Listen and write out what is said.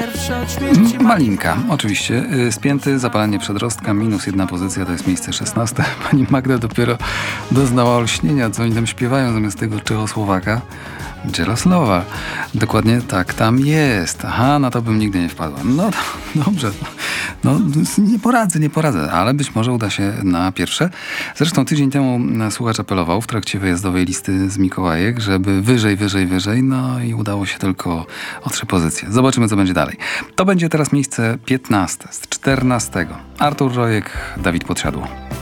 pierwsze od śmierci Malinka, oczywiście. Spięty, zapalenie przedrostka, -1 pozycja, to jest miejsce 16. Pani Magda dopiero doznała olśnienia, co oni tam śpiewają zamiast tego Czechosłowaka. Dzieloslawa. Dokładnie tak tam jest. Aha, na to bym nigdy nie wpadła. No dobrze. No, nie poradzę, ale być może uda się na pierwsze. Zresztą tydzień temu słuchacz apelował w trakcie wyjazdowej listy z Mikołajek, żeby wyżej, no i udało się tylko o 3 pozycje. Zobaczymy, co będzie dalej. To będzie teraz miejsce 15 z 14. Artur Rojek, Dawid Podsiadło.